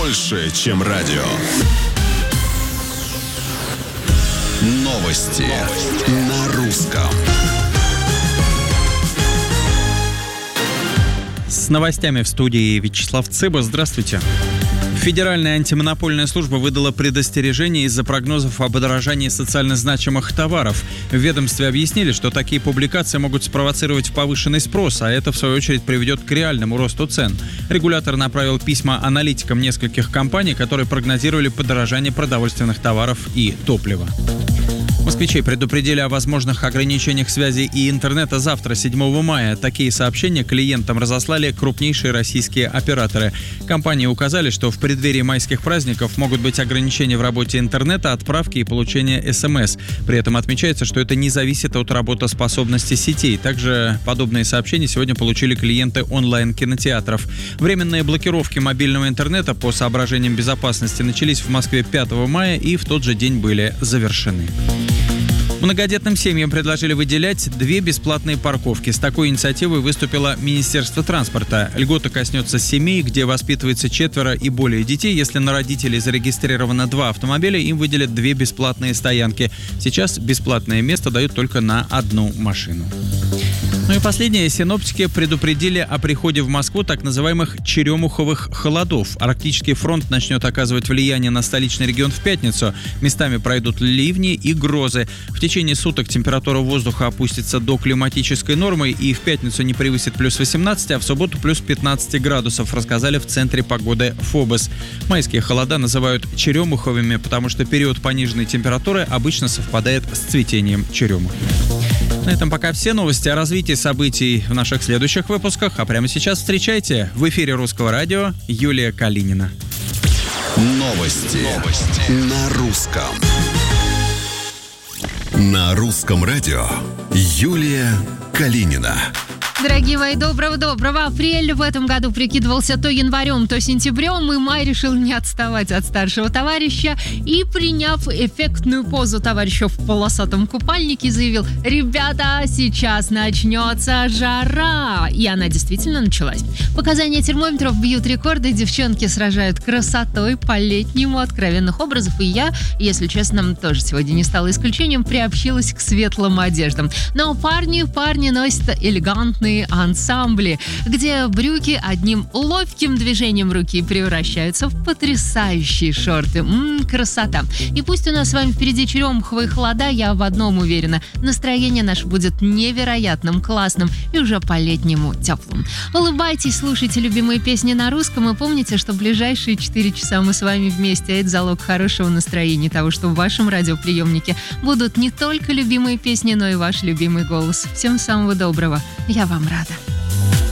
больше, чем радио. Новости на русском. С новостями в студии Вячеслав Цыба. Здравствуйте. Федеральная антимонопольная служба выдала предостережение из-за прогнозов о подорожании социально значимых товаров. В ведомстве объяснили, что такие публикации могут спровоцировать повышенный спрос, а это, в свою очередь, приведет к реальному росту цен. Регулятор направил письма аналитикам нескольких компаний, которые прогнозировали подорожание продовольственных товаров и топлива. Москвичей предупредили о возможных ограничениях связи и интернета завтра, 7 мая. Такие сообщения клиентам разослали крупнейшие российские операторы. Компании указали, что в преддверии майских праздников могут быть ограничения в работе интернета, отправки и получения СМС. При этом отмечается, что это не зависит от работоспособности сетей. Также подобные сообщения сегодня получили клиенты онлайн-кинотеатров. Временные блокировки мобильного интернета по соображениям безопасности начались в Москве 5 мая и в тот же день были завершены. Многодетным семьям предложили выделять 2 бесплатные парковки. С такой инициативой выступило Министерство транспорта. Льгота коснется семей, где воспитывается 4 и более детей. Если на родителей зарегистрировано 2 автомобиля, им выделят 2 бесплатные стоянки. Сейчас бесплатное место дают только на 1 машину. Ну и последнее. Синоптики предупредили о приходе в Москву так называемых черемуховых холодов. Арктический фронт начнет оказывать влияние на столичный регион в пятницу. Местами пройдут ливни и грозы. В течение суток температура воздуха опустится до климатической нормы и в пятницу не превысит плюс 18, а в субботу плюс 15 градусов, рассказали в Центре погоды ФОБОС. Майские холода называют черемуховыми, потому что период пониженной температуры обычно совпадает с цветением черемухи. На этом пока все новости. О развитии событий в наших следующих выпусках. А прямо сейчас встречайте в эфире Русского радио Юлия Калинина. Новости на русском. На русском радио Юлия Калинина. Дорогие мои, доброго апреля. В этом году прикидывался то январем, то сентябрем, и май решил не отставать от старшего товарища и, приняв эффектную позу товарища в полосатом купальнике, заявил: ребята, сейчас начнется жара. И она действительно началась. Показания термометров бьют рекорды, девчонки сражают красотой по-летнему откровенных образов, и я, если честно, тоже сегодня не стала исключением, приобщилась к светлым одеждам. Но парни носят элегантные ансамбли, где брюки одним ловким движением руки превращаются в потрясающие шорты. Красота. И пусть у нас с вами впереди черемуховые холода, я в одном уверена: настроение наше будет невероятным, классным и уже по-летнему теплым. Улыбайтесь, слушайте любимые песни на русском и помните, что в ближайшие 4 часа мы с вами вместе. Это залог хорошего настроения, того, что в вашем радиоприемнике будут не только любимые песни, но и ваш любимый голос. Всем самого доброго. Я вам рада.